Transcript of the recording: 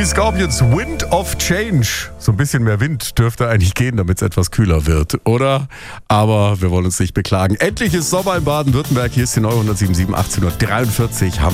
Die Scorpions, Wind of Change. So ein bisschen mehr Wind dürfte eigentlich gehen, damit es etwas kühler wird, oder? Aber wir wollen uns nicht beklagen. Endlich ist Sommer in Baden-Württemberg. Hier ist die neue 107.7, 18:43 Uhr.